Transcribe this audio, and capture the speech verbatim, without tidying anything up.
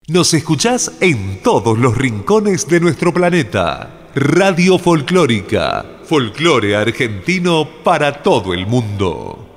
Nos escuchás en todos los rincones de nuestro planeta. Radio Folclórica, folclore argentino para todo el mundo.